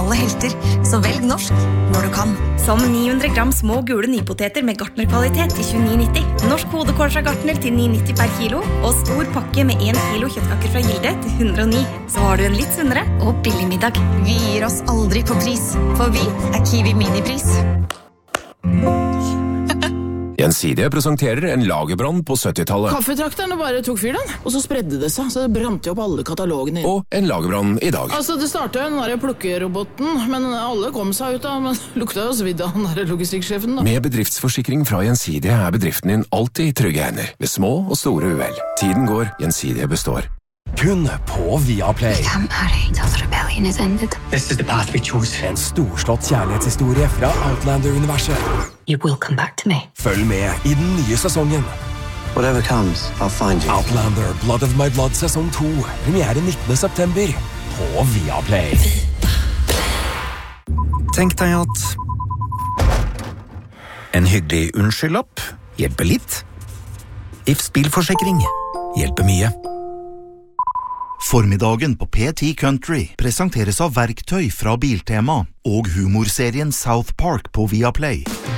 lokale helter, så velg norsk når du kan. Som 900 gram små gule nypoteter med Gartner-kvalitet til 29,90. Norsk hodekors av Gartner til 9,90 per kilo, og stor pakke med 1 kilo kjøttkaker fra Gilde til 109. Så har du en litt sunnere og billig middag. Vi gir oss aldri på pris, for vi Kiwi Minipris. Gjensidige presenterer en lagerbrann på 70-tallet. Kaffetrakterne bare tok fyr den, og så spredde det seg, så det brant jo opp alle katalogene. Og en lagerbrann i dag. Altså, det startet jo den der plukkeroboten, men alle kom seg ut av, men lukta jo svidd av den der logistikksjefen da. Med bedriftsforsikring fra Gjensidige bedriften din alltid i trygge hender, ved små og store uhell. Tiden går, Gjensidige består. Kun på Viaplay. We can't marry until the rebellion is ended. This is the path we choose. En storslått kjærlighetshistorie fra Outlander-universet. You will come back to me. Følg med i den nye sesongen. Whatever comes, I'll find you. Outlander, Blood of My Blood sesong 2. Premiere 19. september på Viaplay. Tenk deg at en hyggelig unnskyldlapp hjelper litt. Ifs bilforsikring hjelper mye. Formiddagen på P10 Country presenteres av verktøy fra Biltema og humorserien South Park på Viaplay.